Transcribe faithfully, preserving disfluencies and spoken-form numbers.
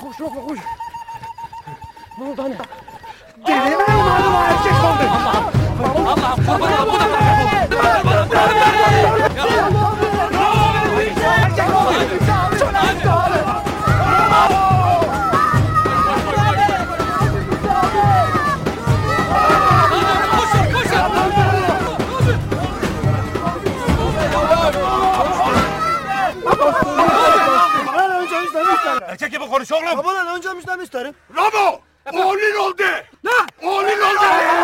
Koş yok koş. Ne oldu hani? Delinin malum erkek oldu. Allah'ım Allah'ım kurban bu da Erkek gibi konuş oğlum. Babalar önce müjdemişlerim. Ramo! Oğlun oldu. Ne? Oğlun oldu.